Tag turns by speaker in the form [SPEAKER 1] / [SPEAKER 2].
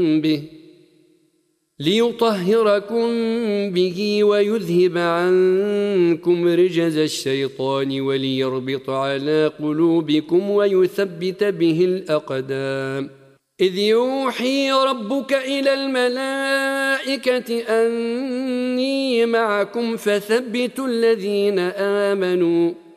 [SPEAKER 1] به ليطهركم به ويذهب عنكم رجز الشيطان وليربط على قلوبكم ويثبت به الأقدام إذ يوحي ربك إلى الملائكة أني معكم فثبتوا الذين آمنوا